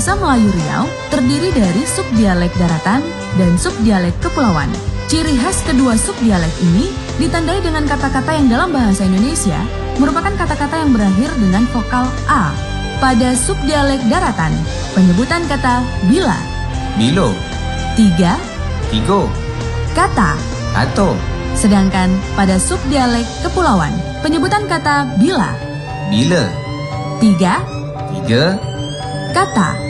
Bahasa Melayu Riau terdiri dari subdialek daratan dan subdialek kepulauan. Ciri khas kedua subdialek ini ditandai dengan kata-kata yang dalam bahasa Indonesia merupakan kata-kata yang berakhir dengan vokal A. Pada subdialek daratan, penyebutan kata bila, bilo, tiga, tigo, kata. kato, Sedangkan pada subdialek kepulauan, penyebutan kata bila, bila, tiga, tiga, kata.